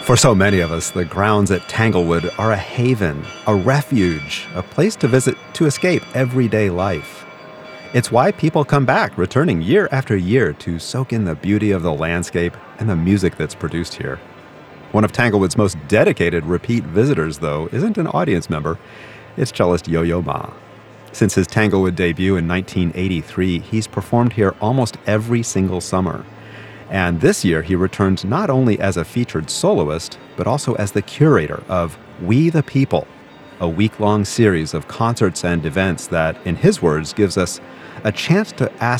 For so many of us, the grounds at Tanglewood are a haven, a refuge, a place to visit to escape everyday life. It's why people come back, returning year after year to soak in the beauty of the landscape and the music that's produced here. One of Tanglewood's most dedicated repeat visitors, though, isn't an audience member. It's cellist Yo-Yo Ma. Since his Tanglewood debut in 1983, he's performed here almost every single summer. And this year, he returned not only as a featured soloist, but also as the curator of We the People, a week-long series of concerts and events that, in his words, gives us a chance to ask